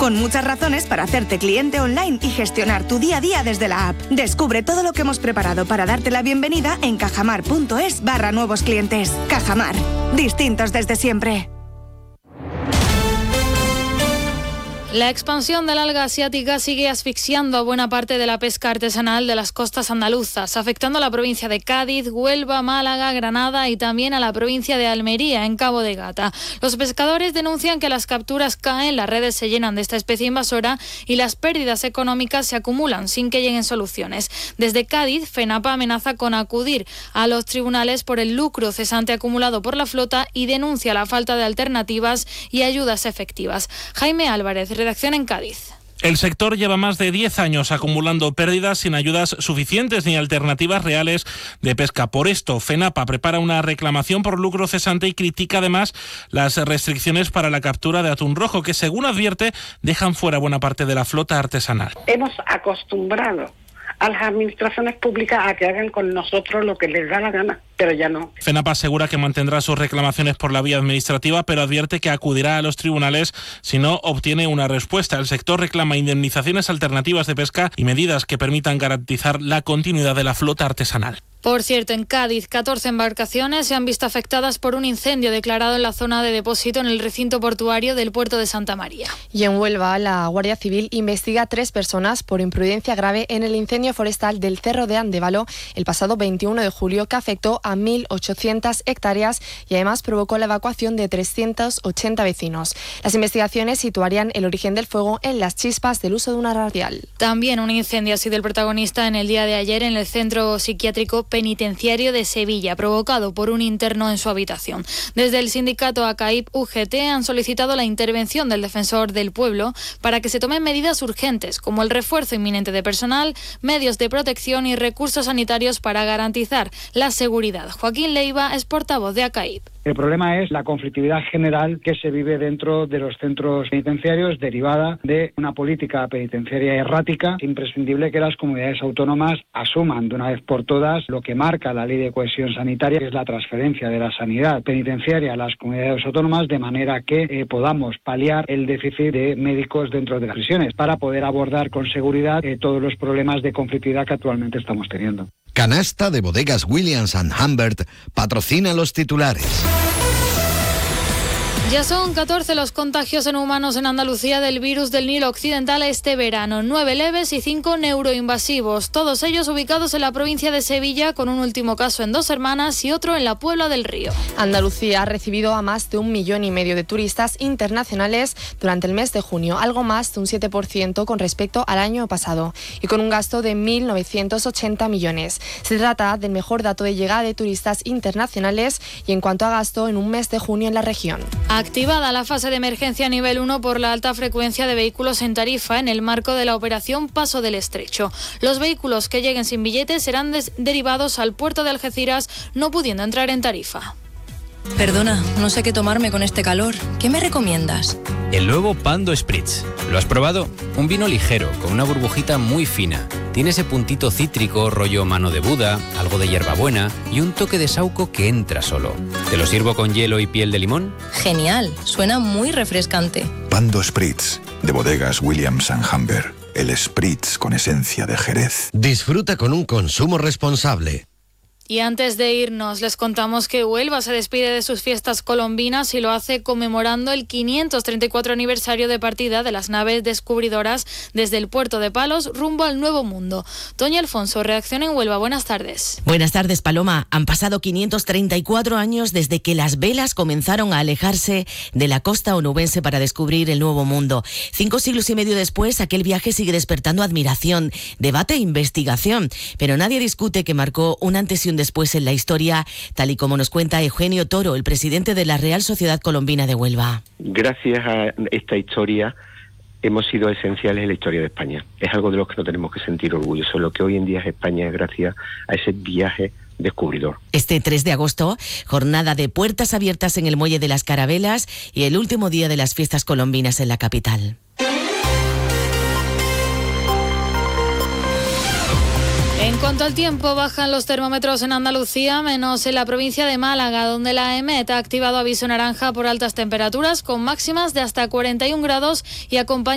con muchas razones para hacerte cliente online y gestionar tu día a día desde la app. Descubre todo lo que hemos preparado para darte la bienvenida en cajamar.es/nuevos clientes. Cajamar, distintos desde siempre. La expansión del alga asiática sigue asfixiando a buena parte de la pesca artesanal de las costas andaluzas, afectando a la provincia de Cádiz, Huelva, Málaga, Granada y también a la provincia de Almería, en Cabo de Gata. Los pescadores denuncian que las capturas caen, las redes se llenan de esta especie invasora y las pérdidas económicas se acumulan sin que lleguen soluciones. Desde Cádiz, FENAPA amenaza con acudir a los tribunales por el lucro cesante acumulado por la flota y denuncia la falta de alternativas y ayudas efectivas. Jaime Álvarez, redacción en Cádiz. El sector lleva más de 10 años acumulando pérdidas sin ayudas suficientes ni alternativas reales de pesca. Por esto, FENAPA prepara una reclamación por lucro cesante y critica además las restricciones para la captura de atún rojo, que según advierte dejan fuera buena parte de la flota artesanal. Hemos acostumbrado a las administraciones públicas a que hagan con nosotros lo que les da la gana, pero ya no. FENAPA asegura que mantendrá sus reclamaciones por la vía administrativa, pero advierte que acudirá a los tribunales si no obtiene una respuesta. El sector reclama indemnizaciones alternativas de pesca y medidas que permitan garantizar la continuidad de la flota artesanal. Por cierto, en Cádiz, 14 embarcaciones se han visto afectadas por un incendio declarado en la zona de depósito en el recinto portuario del puerto de Santa María. Y en Huelva, la Guardia Civil investiga a 3 personas por imprudencia grave en el incendio forestal del Cerro de Andévalo el pasado 21 de julio, que afectó a 1.800 hectáreas y además provocó la evacuación de 380 vecinos. Las investigaciones situarían el origen del fuego en las chispas del uso de una radial. También un incendio ha sido el protagonista en el día de ayer en el centro psiquiátrico penitenciario de Sevilla, provocado por un interno en su habitación. Desde el sindicato ACAIP-UGT han solicitado la intervención del defensor del pueblo para que se tomen medidas urgentes, como el refuerzo inminente de personal, medios de protección y recursos sanitarios para garantizar la seguridad. Joaquín Leiva es portavoz de ACAIP. El problema es la conflictividad general que se vive dentro de los centros penitenciarios derivada de una política penitenciaria errática. Es imprescindible que las comunidades autónomas asuman de una vez por todas lo que marca la Ley de Cohesión Sanitaria, que es la transferencia de la sanidad penitenciaria a las comunidades autónomas, de manera que podamos paliar el déficit de médicos dentro de las prisiones para poder abordar con seguridad todos los problemas de conflictividad que actualmente estamos teniendo. Canasta de Bodegas Williams & Humbert patrocina los titulares. Ya son 14 los contagios en humanos en Andalucía del virus del Nilo Occidental este verano, 9 leves y 5 neuroinvasivos, todos ellos ubicados en la provincia de Sevilla, con un último caso en Dos Hermanas y otro en la Puebla del Río. Andalucía ha recibido a más de 1,5 millones de turistas internacionales durante el mes de junio, algo más de un 7% con respecto al año pasado, y con un gasto de 1.980 millones. Se trata del mejor dato de llegada de turistas internacionales y en cuanto a gasto en un mes de junio en la región. Activada la fase de emergencia nivel 1 por la alta frecuencia de vehículos en Tarifa en el marco de la operación Paso del Estrecho. Los vehículos que lleguen sin billetes serán derivados al puerto de Algeciras, no pudiendo entrar en Tarifa. Perdona, no sé qué tomarme con este calor. ¿Qué me recomiendas? El nuevo Pando Spritz. ¿Lo has probado? Un vino ligero, con una burbujita muy fina. Tiene ese puntito cítrico, rollo mano de Buda, algo de hierbabuena y un toque de saúco que entra solo. ¿Te lo sirvo con hielo y piel de limón? Genial, suena muy refrescante. Pando Spritz, de Bodegas Williams & Humbert. El Spritz con esencia de Jerez. Disfruta con un consumo responsable. Y antes de irnos, les contamos que Huelva se despide de sus fiestas colombinas y lo hace conmemorando el 534 aniversario de partida de las naves descubridoras desde el puerto de Palos rumbo al Nuevo Mundo. Toña Alfonso, redacción en Huelva. Buenas tardes. Buenas tardes, Paloma. Han pasado 534 años desde que las velas comenzaron a alejarse de la costa onubense para descubrir el Nuevo Mundo. 5 siglos y medio después, aquel viaje sigue despertando admiración, debate e investigación, pero nadie discute que marcó un antes y un después en la historia, tal y como nos cuenta Eugenio Toro, el presidente de la Real Sociedad Colombina de Huelva. Gracias a esta historia hemos sido esenciales en la historia de España. Es algo de lo que no tenemos que sentir orgullosos. Lo que hoy en día es España es gracias a ese viaje descubridor. Este 3 de agosto, jornada de puertas abiertas en el Muelle de las Carabelas y el último día de las fiestas colombinas en la capital. En cuanto al tiempo, bajan los termómetros en Andalucía, menos en la provincia de Málaga, donde la EMET ha activado aviso naranja por altas temperaturas, con máximas de hasta 41 grados y acompañadas